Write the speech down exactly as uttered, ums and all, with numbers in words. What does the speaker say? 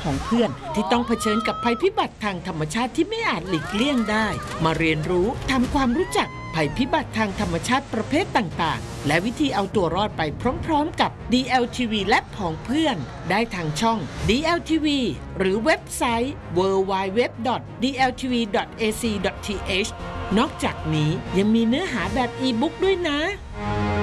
ของเพื่อนที่ต้องเผชิญกับภัยพิบัติทางธรรมชาติที่ไม่อาจหลีกเลี่ยงได้มาเรียนรู้ทำความรู้จักภัยพิบัติทางธรรมชาติประเภทต่างๆและวิธีเอาตัวรอดไปพร้อมๆกับ ดี แอล ที วี และผองเพื่อนได้ทางช่อง ดี แอล ที วี หรือเว็บไซต์ ดับเบิลยู ดับเบิลยู ดับเบิลยู ดอท ดี แอล ที วี ดอท เอ ซี ดอท ที เอช นอกจากนี้ยังมีเนื้อหาแบบอีบุ๊กด้วยนะ